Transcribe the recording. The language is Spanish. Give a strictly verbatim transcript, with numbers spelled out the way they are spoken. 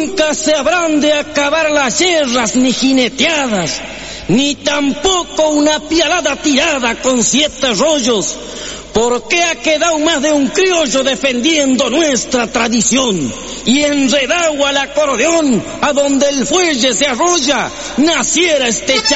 Nunca se habrán de acabar las guerras ni jineteadas, ni tampoco una pialada tirada con siete rollos, porque ha quedado más de un criollo defendiendo nuestra tradición, y enredado al acordeón, a donde el fuelle se arrolla, naciera este